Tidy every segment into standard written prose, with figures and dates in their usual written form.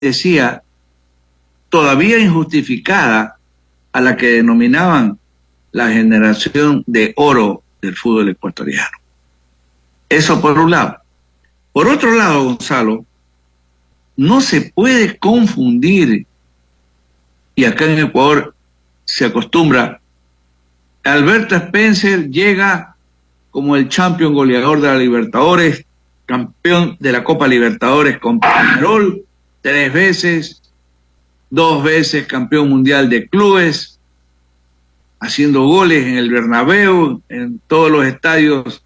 decía, todavía injustificada, a la que denominaban la generación de oro del fútbol ecuatoriano. Eso por un lado. Por otro lado, Gonzalo, no se puede confundir, y acá en Ecuador se acostumbra, Alberto Spencer llega como el campeón goleador de la Libertadores, campeón de la Copa Libertadores con Peñarol, 3 veces, 2 veces campeón mundial de clubes, haciendo goles en el Bernabéu, en todos los estadios,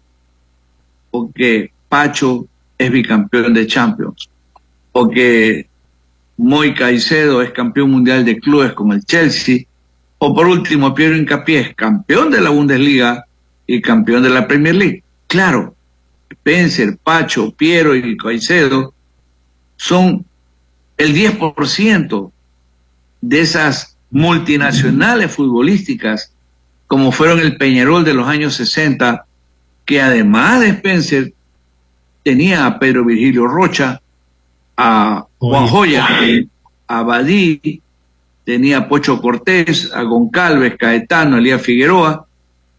porque Pacho es bicampeón de Champions, o que Moy Caicedo es campeón mundial de clubes con el Chelsea, o por último Piero Hincapié es campeón de la Bundesliga y campeón de la Premier League. Claro, Spencer, Pacho, Piero y Caicedo son el 10% de esas multinacionales futbolísticas, como fueron el Peñarol de los años 60, que además de Spencer tenía a Pedro Virgilio Rocha, a Juan Joya, a Badí, tenía a Pocho Cortés, a Goncalves, Caetano, Elías Figueroa,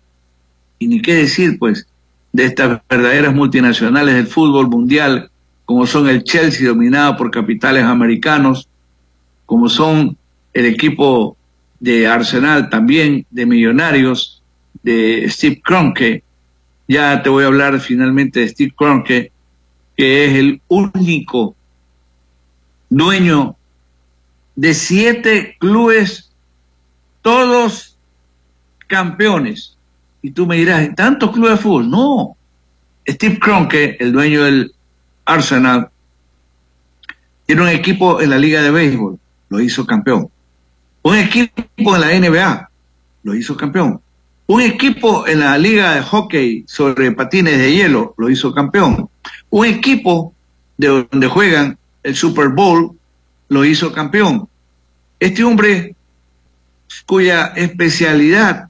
y ni qué decir pues de estas verdaderas multinacionales del fútbol mundial, como son el Chelsea, dominado por capitales americanos, como son el equipo de Arsenal también, de Millonarios, de Steve Kroenke. Ya te voy a hablar finalmente de Steve Kroenke, que es el único dueño de 7 clubes, todos campeones. Y tú me dirás, ¿tantos clubes de fútbol? No. Steve Kroenke, el dueño del Arsenal, tiene un equipo en la Liga de Béisbol, lo hizo campeón. Un equipo en la NBA, lo hizo campeón. Un equipo en la Liga de Hockey sobre patines de hielo, lo hizo campeón. Un equipo de donde juegan el Super Bowl, lo hizo campeón. Este hombre, cuya especialidad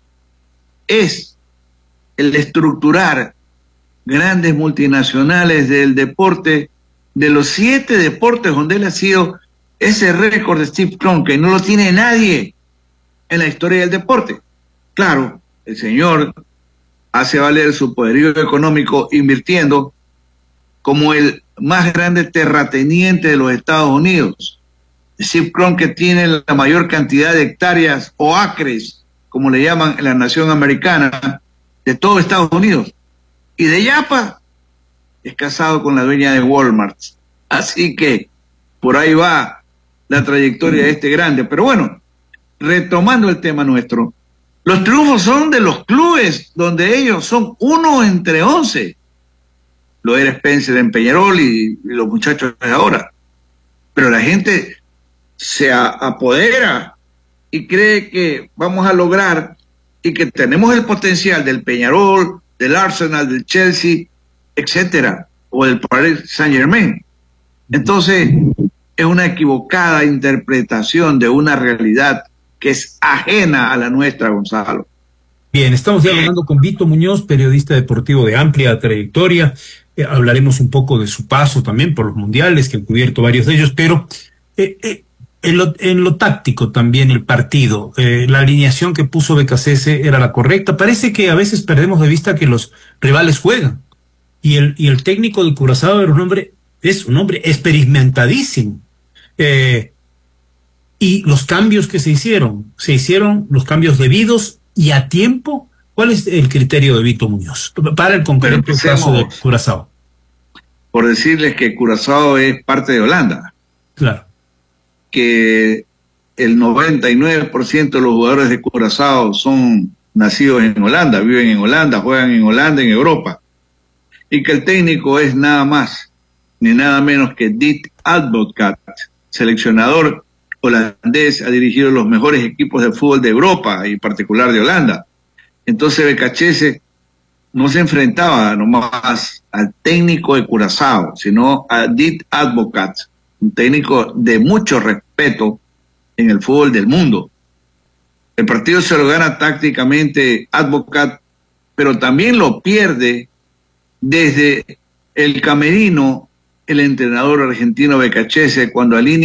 es el estructurar grandes multinacionales del deporte, de los 7 deportes donde él ha sido, ese récord de Steve Kroenke no lo tiene nadie en la historia del deporte. Claro, el señor hace valer su poderío económico invirtiendo como el más grande terrateniente de los Estados Unidos. Steve Kroenke tiene la mayor cantidad de hectáreas o acres, como le llaman en la nación americana, de todo Estados Unidos. Y de Yapa es casado con la dueña de Walmart. Así que por ahí va la trayectoria de este grande. Pero bueno, retomando el tema nuestro, los triunfos son de los clubes donde ellos son 1 entre 11. Lo era Spencer en Peñarol y los muchachos de ahora. Pero la gente se apodera y cree que vamos a lograr y que tenemos el potencial del Peñarol, del Arsenal, del Chelsea, etcétera, o del Paris Saint-Germain. Entonces, es una equivocada interpretación de una realidad que es ajena a la nuestra, Gonzalo. Bien, estamos dialogando con Vito Muñoz, periodista deportivo de amplia trayectoria. Hablaremos un poco de su paso también por los mundiales, que han cubierto varios de ellos, pero en lo táctico también el partido, la alineación que puso Becasese era la correcta. Parece que a veces perdemos de vista que los rivales juegan, y el técnico del Curazao era es un hombre experimentadísimo. Y los cambios que se hicieron los cambios debidos y a tiempo. ¿Cuál es el criterio de Vito Muñoz para el concreto caso de Curazao? Por decirles que Curazao es parte de Holanda. Claro. Que el 99% de los jugadores de Curazao son nacidos en Holanda, viven en Holanda, juegan en Holanda, en Europa. Y que el técnico es nada más ni nada menos que Dick Advocaat, seleccionador holandés, ha dirigido los mejores equipos de fútbol de Europa y en particular de Holanda. Entonces Becasese no se enfrentaba nomás al técnico de Curazao, sino a Dick Advocaat, un técnico de mucho respeto en el fútbol del mundo. El partido se lo gana tácticamente Advocaat, pero también lo pierde desde el camerino el entrenador argentino Becachese cuando alinea